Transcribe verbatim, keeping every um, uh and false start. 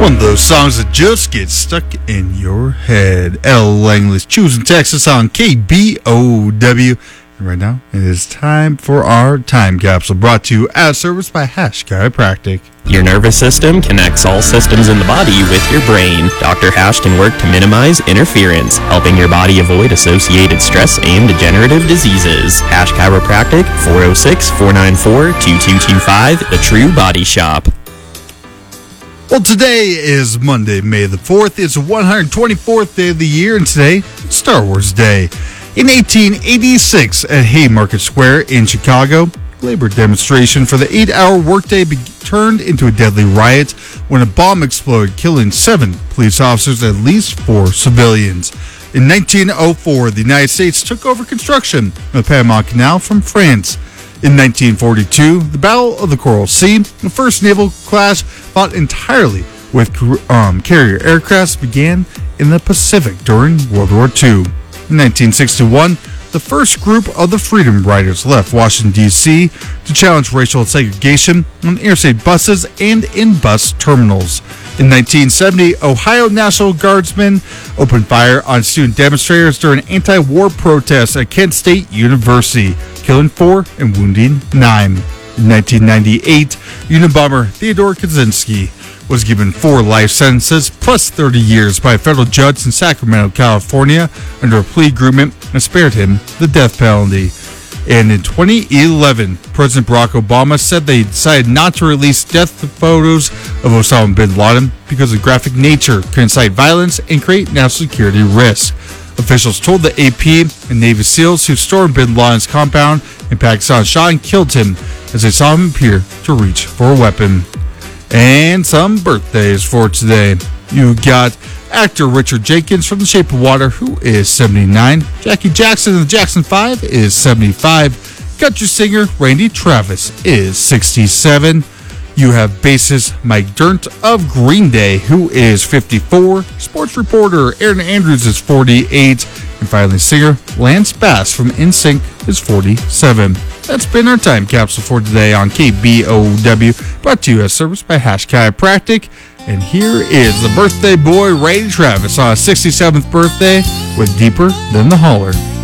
One of those songs that just gets stuck in your head. L. Langley's Choosing Texas on K B O W. And right now, it is time for our time capsule, brought to you as service by Hash Chiropractic. Your nervous system connects all systems in the body with your brain. Doctor Hash can work to minimize interference, helping your body avoid associated stress and degenerative diseases. Hash Chiropractic, four oh six, four nine four, two two two five, The True Body Shop. Well, today is Monday, May the fourth. It's the one hundred twenty-fourth day of the year, and today, it's Star Wars Day. In eighteen eighty-six, at Haymarket Square in Chicago, labor demonstration for the eight-hour workday be- turned into a deadly riot when a bomb exploded, killing seven police officers and at least four civilians. In nineteen oh four, the United States took over construction of the Panama Canal from France. In nineteen forty-two, the Battle of the Coral Sea, the first naval clash fought entirely with um, carrier aircrafts, began in the Pacific during World War Two. In nineteen sixty-one, the first group of the Freedom Riders left Washington, D C to challenge racial segregation on interstate buses and in bus terminals. In nineteen seventy, Ohio National Guardsmen opened fire on student demonstrators during anti-war protests at Kent State University, killing four and wounding nine. In nineteen ninety-eight, Unabomber Theodore Kaczynski was given four life sentences plus thirty years by a federal judge in Sacramento, California, under a plea agreement and spared him the death penalty. And in twenty eleven, President Barack Obama said they decided not to release death photos of Osama bin Laden because the graphic nature could incite violence and create national security risks. Officials told the A P and Navy SEALs who stormed bin Laden's compound in Pakistan shot and killed him as they saw him appear to reach for a weapon. And some birthdays for today. You got actor Richard Jenkins from The Shape of Water, who is seventy-nine. Jackie Jackson of the Jackson five is seventy-five. Country singer Randy Travis is sixty-seven. You have bassist Mike Dirnt of Green Day, who is fifty-four. Sports reporter Aaron Andrews is forty-eight. And finally, singer Lance Bass from N Sync is forty-seven. That's been our time capsule for today on K B O W, brought to you as service by Hash Chiropractic. And here is the birthday boy, Randy Travis, on his sixty-seventh birthday with Deeper Than the Holler.